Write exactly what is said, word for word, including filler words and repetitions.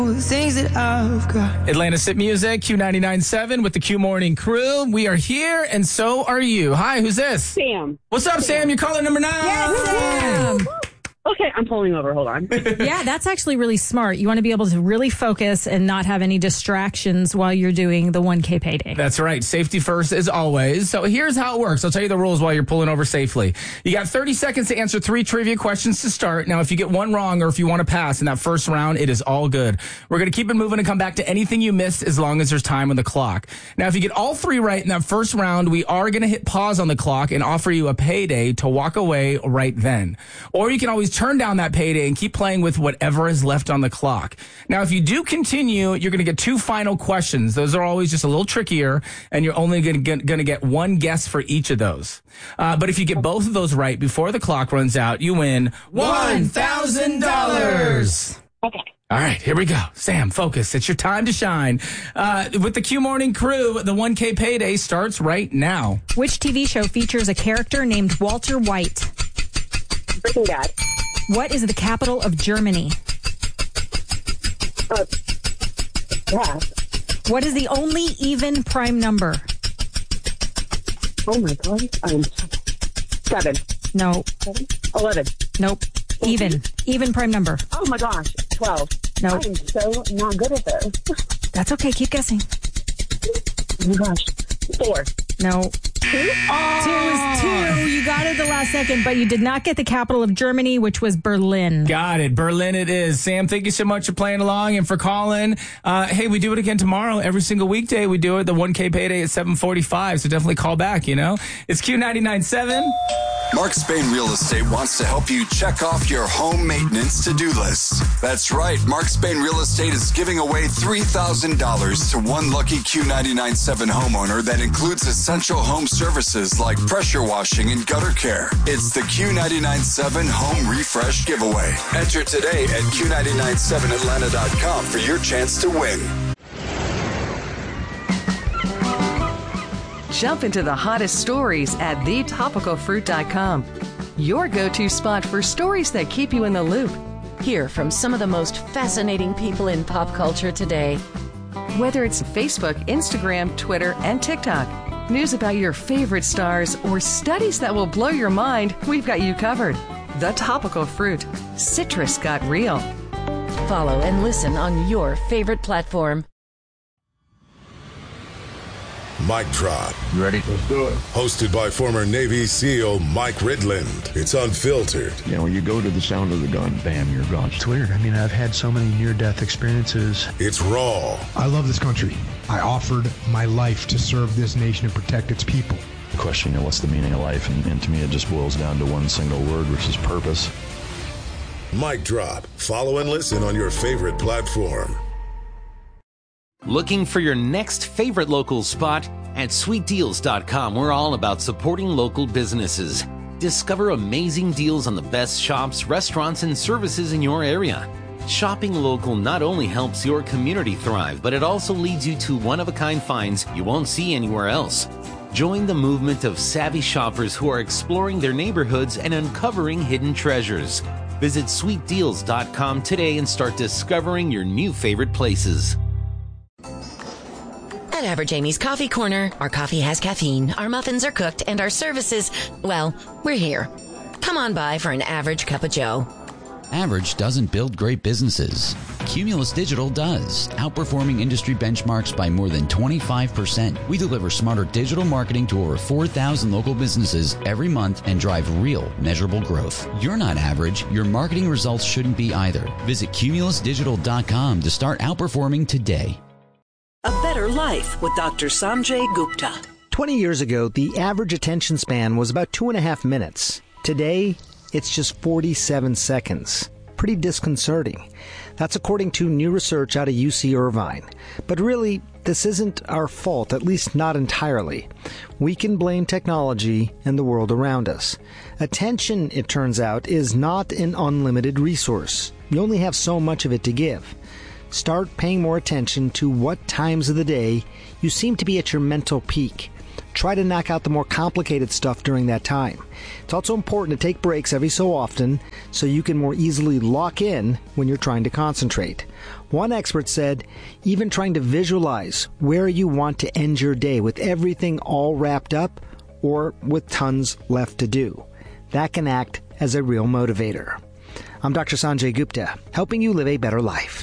Things that I've got. Atlanta Sit Music, Q ninety-nine point seven with the Q Morning Crew. We are here, and so are you. Hi, who's this? Sam. What's up, Sam? Sam? You're caller number nine. Yes, Sam. Okay, I'm pulling over. Hold on. Yeah, that's actually really smart. You want to be able to really focus and not have any distractions while you're doing the one K payday. That's right. Safety first as always. So here's how it works. I'll tell you the rules while you're pulling over safely. You got thirty seconds to answer three trivia questions to start. Now, if you get one wrong or if you want to pass in that first round, it is all good. We're going to keep it moving and come back to anything you missed as long as there's time on the clock. Now, if you get all three right in that first round, we are going to hit pause on the clock and offer you a payday to walk away right then. Or you can always turn down that payday and keep playing with whatever is left on the clock. Now, if you do continue, you're going to get two final questions. Those are always just a little trickier, and you're only going to get, going to get one guess for each of those. Uh, but if you get both of those right before the clock runs out, you win one thousand dollars. Okay. All right, here we go. Sam, focus. It's your time to shine. Uh, with the Q Morning Crew, the one K payday starts right now. Which T V show features a character named Walter White? Breaking Bad. What is the capital of Germany? Uh, yeah. What is the only even prime number? Oh my God. Um, seven. No. Seven? Eleven. Nope. Even. Even prime number. Oh my gosh. Twelve. No. I am so not good at this. That's okay. Keep guessing. Oh my gosh. Four. No. Two? Oh. Two is two. You got it the last second, but you did not get the capital of Germany, which was Berlin. Got it. Berlin it is. Sam, thank you so much for playing along and for calling. Uh, hey, we do it again tomorrow. Every single weekday we do it. The one K payday at seven forty-five, so definitely call back, you know. It's Q ninety-nine point seven. Mark Spain Real Estate wants to help you check off your home maintenance to-do list. That's right. Mark Spain Real Estate is giving away three thousand dollars to one lucky Q ninety-nine point seven homeowner that includes essential home services like pressure washing and gutter care. It's the Q ninety-nine point seven Home Refresh Giveaway. Enter today at Q nine nine seven atlanta dot com for your chance to win. Jump into the hottest stories at the topical fruit dot com. Your go-to spot for stories that keep you in the loop. Hear from some of the most fascinating people in pop culture today. Whether it's Facebook, Instagram, Twitter, and TikTok, news about your favorite stars, or studies that will blow your mind, we've got you covered. The Topical Fruit. Citrus got real. Follow and listen on your favorite platform. Mic Drop. You ready? Let's do it. Hosted by former Navy SEAL Mike Ridland. It's unfiltered. Yeah, when you go to the sound of the gun, bam, you're gone. It's weird. I mean, I've had so many near-death experiences. It's raw. I love this country. I offered my life to serve this nation and protect its people. The question, you know, what's the meaning of life? And, and to me, it just boils down to one single word, which is purpose. Mic Drop. Follow and listen on your favorite platform. Looking for your next favorite local spot? At sweet deals dot com, we're all about supporting local businesses. Discover amazing deals on the best shops, restaurants, and services in your area. Shopping local not only helps your community thrive, but it also leads you to one-of-a-kind finds you won't see anywhere else. Join the movement of savvy shoppers who are exploring their neighborhoods and uncovering hidden treasures. Visit sweet deals dot com today and start discovering your new favorite places. At Average Amy's Coffee Corner, our coffee has caffeine, our muffins are cooked, and our services, well, we're here. Come on by for an average cup of joe. Average doesn't build great businesses. Cumulus Digital does, outperforming industry benchmarks by more than twenty-five percent. We deliver smarter digital marketing to over four thousand local businesses every month and drive real, measurable growth. You're not average. Your marketing results shouldn't be either. Visit cumulus digital dot com to start outperforming today. A Better Life with Doctor Sanjay Gupta. twenty years ago, the average attention span was about two and a half minutes. Today, it's just forty-seven seconds. Pretty disconcerting. That's according to new research out of U C Irvine. But really, this isn't our fault, at least not entirely. We can blame technology and the world around us. Attention, it turns out, is not an unlimited resource. You only have so much of it to give. Start paying more attention to what times of the day you seem to be at your mental peak. Try to knock out the more complicated stuff during that time. It's also important to take breaks every so often so you can more easily lock in when you're trying to concentrate. One expert said, even trying to visualize where you want to end your day with everything all wrapped up or with tons left to do, that can act as a real motivator. I'm Doctor Sanjay Gupta, helping you live a better life.